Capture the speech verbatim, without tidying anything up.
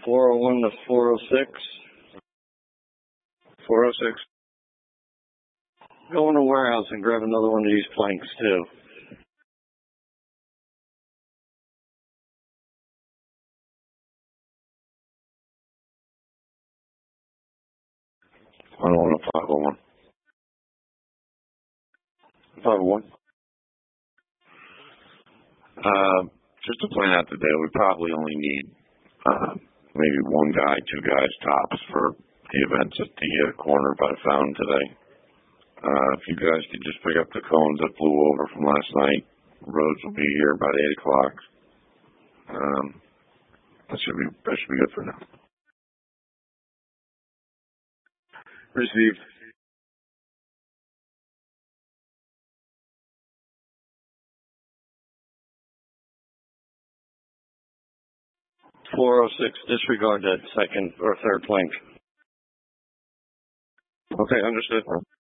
four oh one to four oh six. four oh six. Go in the warehouse and grab another one of these planks, too. I don't want a five oh one. five oh one? Uh, just to point out today, we probably only need uh, maybe one guy, two guys tops for the events at the uh, corner by the fountain today. Uh, if you guys could just pick up the cones that flew over from last night, roads will be here about eight o'clock. Um, that should be that should be good for now. Received. four oh six, disregard that second or third plank. Okay, understood.